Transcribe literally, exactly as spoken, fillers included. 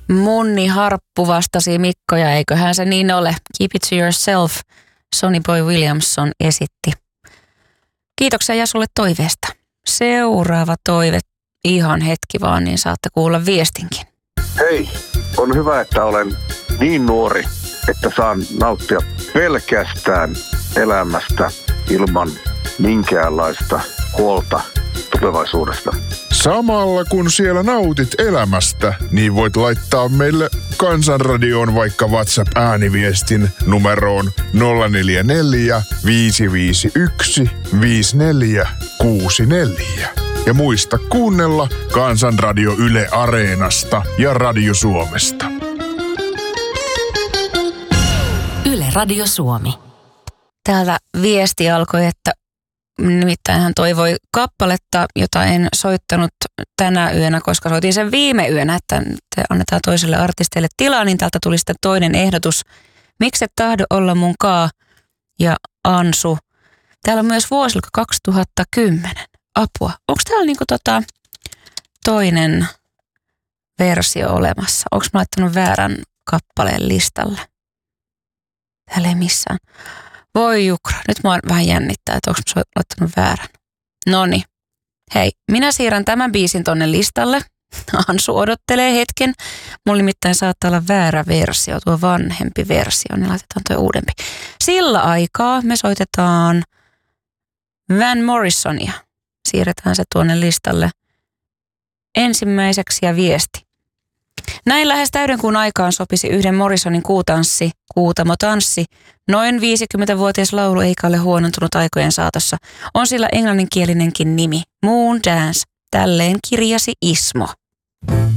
Munni Harppu vastasi Mikko ja eiköhän se niin ole. Keep it to yourself, Sonny Boy Williamson esitti. Kiitoksia ja sulle toiveesta. Seuraava toive, ihan hetki vaan, niin saatte kuulla viestinkin. Hei, on hyvä, että olen niin nuori, että saan nauttia pelkästään elämästä ilman minkäänlaista huolta tulevaisuudesta. Samalla kun siellä nautit elämästä, niin voit laittaa meille Kansanradioon vaikka WhatsApp-ääniviestin numeroon nolla neljä neljä, viisi viisi yksi, viisi neljä kuusi neljä. Ja muista kuunnella Kansanradio Yle Areenasta ja Radio Suomesta. Yle Radio Suomi. Täältä viesti alkoi, että nimittäin hän toivoi kappaletta, jota en soittanut tänä yönä, koska soitin sen viime yönä, että annetaan toiselle artistille tilaa, niin täältä tuli sitten toinen ehdotus. Mikset tahdo olla mun kaa ja Ansu. Täällä on myös vuosi kaksituhattakymmenen. Apua. Onko täällä niinku tota toinen versio olemassa? Onko mä laittanut väärän kappaleen listalle? Täällä ei missään. Voi jukra, nyt mua vähän jännittää, että onko mä laittanut väärän. Noniin. Hei, minä siirrän tämän biisin tonne listalle. Ansu odottelee hetken. Mulla nimittäin saattaa olla väärä versio, tuo vanhempi versio, niin laitetaan tuo uudempi. Sillä aikaa me soitetaan Van Morrisonia. Siirretään se tuonne listalle ensimmäiseksi ja viesti. Näin lähes täydenkuun aikaan sopisi yhden Morrisonin kuutanssi, kuutamotanssi. Noin viisikymmentävuotias laulu eikä ole huonontunut aikojen saatossa. On sillä englanninkielinenkin nimi, Moon Dance. Tälleen kirjasi Ismo.